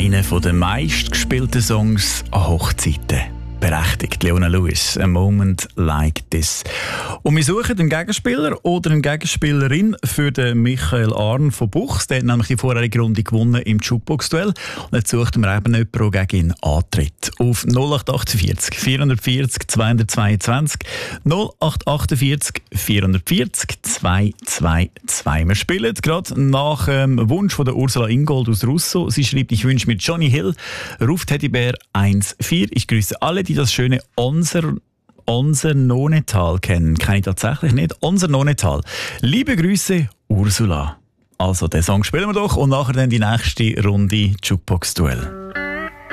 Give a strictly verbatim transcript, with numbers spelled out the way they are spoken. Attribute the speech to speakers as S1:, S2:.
S1: einer der meistgespielten Songs an Hochzeiten. Berechtigt, Leona Lewis, A Moment Like This. Und wir suchen einen Gegenspieler oder eine Gegenspielerin für den Michael Arn von Buchs. Der hat nämlich die vorherige Runde gewonnen im Jukebox-Duell. Und jetzt suchen wir eben jemanden, der gegen ihn antritt. Auf null acht achtundvierzig, vierhundertvierzig, zweihundertzweiundzwanzig, null acht achtundvierzig, vierhundertvierzig, zweihundertzweiundzwanzig. Wir spielen gerade nach dem Wunsch von der Ursula Ingold aus Russo. Sie schreibt, ich wünsche mir Johnny Hill, Ruf Teddybär eins vier. Ich grüße alle, die das schöne Onser, Onser Nonetal kennen. Kenne ich tatsächlich nicht. Onser Nonetal. Liebe Grüße, Ursula. Also, den Song spielen wir doch und nachher dann die nächste Runde Jukebox-Duell.